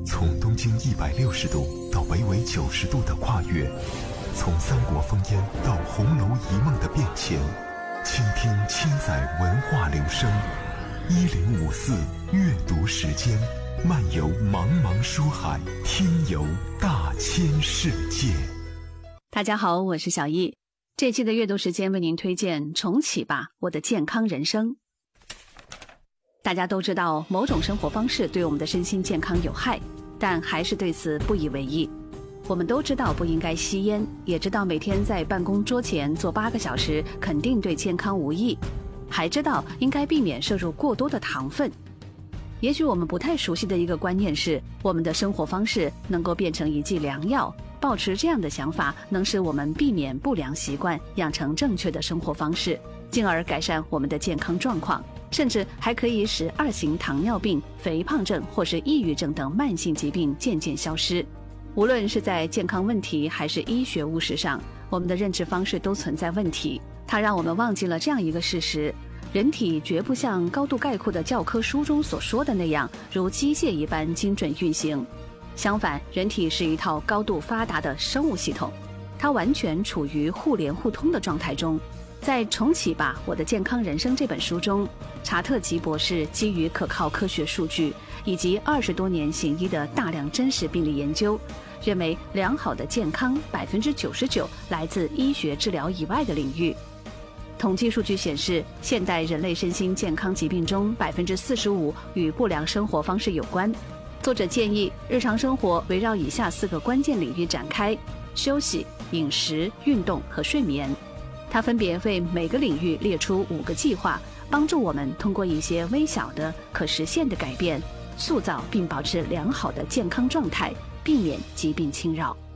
从东经160度到北纬90度的跨越，从三国烽烟到红楼一梦的变迁，倾听千载文化流声。1054阅读时间，漫游茫茫书海，听游大千世界。 大家好，我是小易。这期的阅读时间为您推荐《重启吧，我的健康人生》。大家都知道，某种生活方式对我们的身心健康有害，但还是对此不以为意。我们都知道不应该吸烟，也知道每天在办公桌前坐8个小时肯定对健康无益，还知道应该避免摄入过多的糖分。也许我们不太熟悉的一个观念是，我们的生活方式能够变成一剂良药。抱持这样的想法，能使我们避免不良习惯，养成正确的生活方式，进而改善我们的健康状况，甚至还可以使2型糖尿病、肥胖症或是抑郁症等慢性疾病渐渐消失。无论是在健康问题还是医学务实上，我们的认知方式都存在问题。它让我们忘记了这样一个事实：人体绝不像高度概括的教科书中所说的那样，如机械一般精准运行。相反，人体是一套高度发达的生物系统，它完全处于互联互通的状态中。在《重启吧，我的健康人生》这本书中，查特吉博士基于可靠科学数据以及20多年行医的大量真实病例研究，认为良好的健康99%来自医学治疗以外的领域。统计数据显示，现代人类身心健康疾病中45%与不良生活方式有关。作者建议日常生活围绕以下4个关键领域展开：休息、饮食、运动和睡眠。他分别为每个领域列出5个计划，帮助我们通过一些微小的可实现的改变，塑造并保持良好的健康状态，避免疾病侵扰。